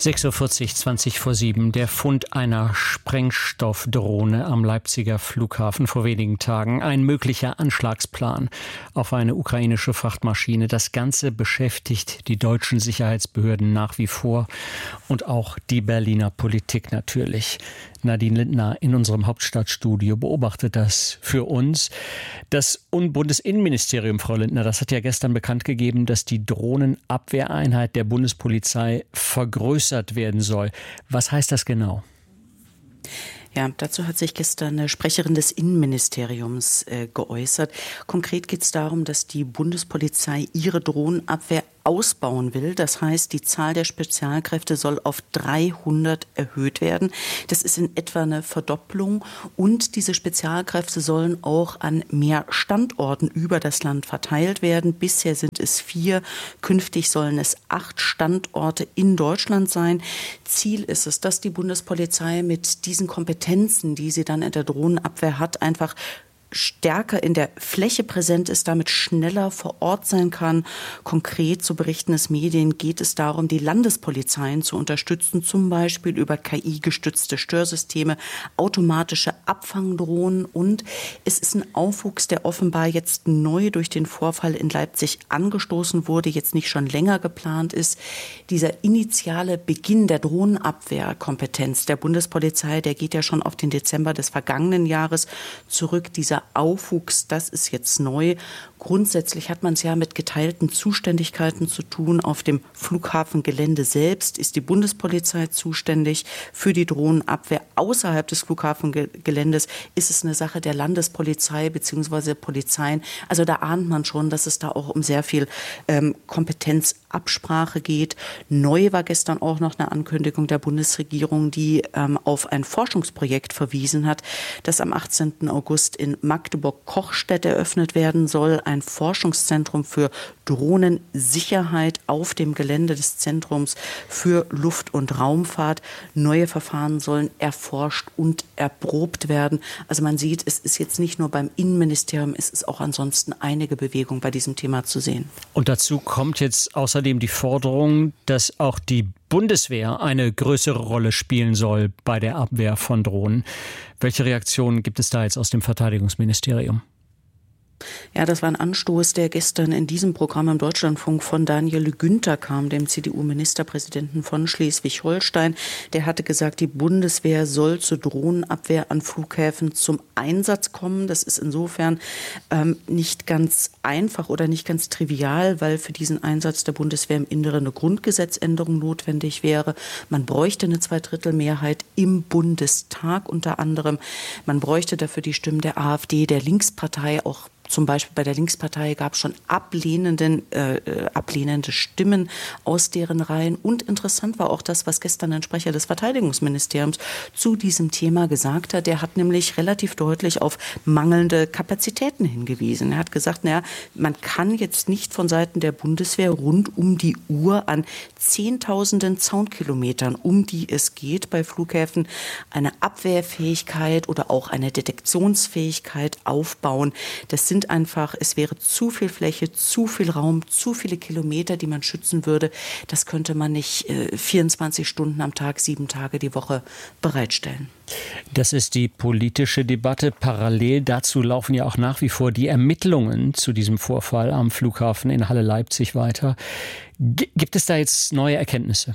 6:40 Uhr, 6:20 Der Fund einer Sprengstoffdrohne am Leipziger Flughafen vor wenigen Tagen. Ein möglicher Anschlagsplan auf eine ukrainische Frachtmaschine. Das Ganze beschäftigt die deutschen Sicherheitsbehörden nach wie vor und auch die Berliner Politik natürlich. Nadine Lindner in unserem Hauptstadtstudio beobachtet das für uns. Das Bundesinnenministerium, Frau Lindner, das hat ja gestern bekannt gegeben, dass die Drohnenabwehreinheit der Bundespolizei vergrößert werden soll. Was heißt das genau? Ja, dazu hat sich gestern eine Sprecherin des Innenministeriums geäußert. Konkret geht es darum, dass die Bundespolizei ihre Drohnenabwehr ausbauen will. Das heißt, die Zahl der Spezialkräfte soll auf 300 erhöht werden. Das ist in etwa eine Verdopplung. Und diese Spezialkräfte sollen auch an mehr Standorten über das Land verteilt werden. Bisher sind es 4. Künftig sollen es 8 Standorte in Deutschland sein. Ziel ist es, dass die Bundespolizei mit diesen Kompetenzen, die sie dann in der Drohnenabwehr hat, einfach stärker in der Fläche präsent ist, damit schneller vor Ort sein kann. Konkret, so berichten es Medien, geht es darum, die Landespolizeien zu unterstützen, zum Beispiel über KI-gestützte Störsysteme, automatische Abfangdrohnen, und es ist ein Aufwuchs, der offenbar jetzt neu durch den Vorfall in Leipzig angestoßen wurde, jetzt nicht schon länger geplant ist. Dieser initiale Beginn der Drohnenabwehrkompetenz der Bundespolizei, der geht ja schon auf den Dezember des vergangenen Jahres zurück. Dieser Aufwuchs, das ist jetzt neu. Grundsätzlich hat man es ja mit geteilten Zuständigkeiten zu tun. Auf dem Flughafengelände selbst ist die Bundespolizei zuständig für die Drohnenabwehr. Außerhalb des Flughafengeländes ist es eine Sache der Landespolizei bzw. Polizeien. Also da ahnt man schon, dass es da auch um sehr viel Kompetenzabsprache geht. Neu war gestern auch noch eine Ankündigung der Bundesregierung, die auf ein Forschungsprojekt verwiesen hat, das am 18. August in Magdeburg-Kochstedt eröffnet werden soll. Ein Forschungszentrum für Drohnensicherheit auf dem Gelände des Zentrums für Luft- und Raumfahrt. Neue Verfahren sollen erforscht und erprobt werden. Also man sieht, es ist jetzt nicht nur beim Innenministerium, es ist auch ansonsten einige Bewegung bei diesem Thema zu sehen. Und dazu kommt jetzt außerdem die Forderung, dass auch die Bundeswehr eine größere Rolle spielen soll bei der Abwehr von Drohnen. Welche Reaktionen gibt es da jetzt aus dem Verteidigungsministerium? Ja, das war ein Anstoß, der gestern in diesem Programm im Deutschlandfunk von Daniel Günther kam, dem CDU-Ministerpräsidenten von Schleswig-Holstein. Der hatte gesagt, die Bundeswehr soll zur Drohnenabwehr an Flughäfen zum Einsatz kommen. Das ist insofern nicht ganz einfach oder nicht ganz trivial, weil für diesen Einsatz der Bundeswehr im Inneren eine Grundgesetzänderung notwendig wäre. Man bräuchte eine Zweidrittelmehrheit im Bundestag unter anderem. Man bräuchte dafür die Stimmen der AfD, der Linkspartei, auch zum Beispiel bei der Linkspartei gab es schon ablehnende Stimmen aus deren Reihen. Und interessant war auch das, was gestern ein Sprecher des Verteidigungsministeriums zu diesem Thema gesagt hat. Der hat nämlich relativ deutlich auf mangelnde Kapazitäten hingewiesen. Er hat gesagt, man kann jetzt nicht von Seiten der Bundeswehr rund um die Uhr an Zehntausenden Zaunkilometern, um die es geht bei Flughäfen, eine Abwehrfähigkeit oder auch eine Detektionsfähigkeit aufbauen. Das sind einfach, es wäre zu viel Fläche, zu viel Raum, zu viele Kilometer, die man schützen würde. Das könnte man nicht 24 Stunden am Tag, 7 Tage die Woche bereitstellen. Das ist die politische Debatte. Parallel dazu laufen ja auch nach wie vor die Ermittlungen zu diesem Vorfall am Flughafen in Halle-Leipzig weiter. Gibt es da jetzt neue Erkenntnisse?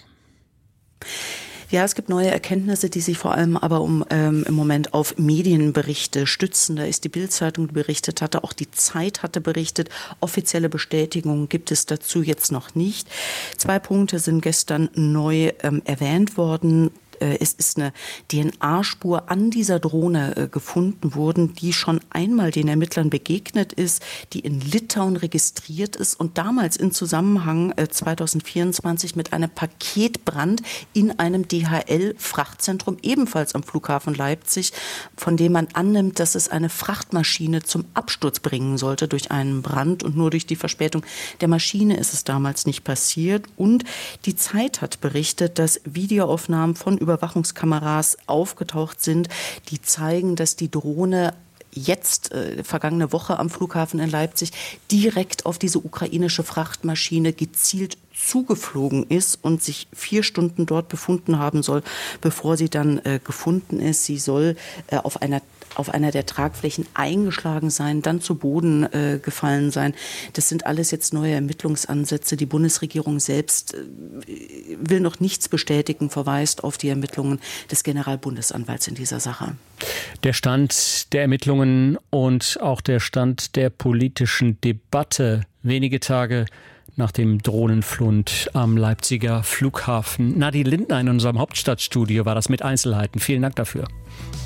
Ja, es gibt neue Erkenntnisse, die sich vor allem aber im Moment auf Medienberichte stützen. Da ist die Bild-Zeitung, die berichtet hatte, auch die Zeit hatte berichtet. Offizielle Bestätigungen gibt es dazu jetzt noch nicht. 2 Punkte sind gestern neu erwähnt worden. Es ist eine DNA-Spur an dieser Drohne gefunden worden, die schon einmal den Ermittlern begegnet ist, die in Litauen registriert ist und damals in Zusammenhang 2024 mit einem Paketbrand in einem DHL-Frachtzentrum, ebenfalls am Flughafen Leipzig, von dem man annimmt, dass es eine Frachtmaschine zum Absturz bringen sollte durch einen Brand, und nur durch die Verspätung der Maschine ist es damals nicht passiert. Und die Zeit hat berichtet, dass Videoaufnahmen von Überwachungskameras aufgetaucht sind, die zeigen, dass die Drohne jetzt vergangene Woche am Flughafen in Leipzig direkt auf diese ukrainische Frachtmaschine gezielt zugeflogen ist und sich 4 Stunden dort befunden haben soll, bevor sie dann gefunden ist. Sie soll auf einer der Tragflächen eingeschlagen sein, dann zu Boden gefallen sein. Das sind alles jetzt neue Ermittlungsansätze. Die Bundesregierung selbst will noch nichts bestätigen, verweist auf die Ermittlungen des Generalbundesanwalts in dieser Sache. Der Stand der Ermittlungen und auch der Stand der politischen Debatte wenige Tage nach dem Drohnenflug am Leipziger Flughafen. Nadine Lindner in unserem Hauptstadtstudio war das mit Einzelheiten. Vielen Dank dafür.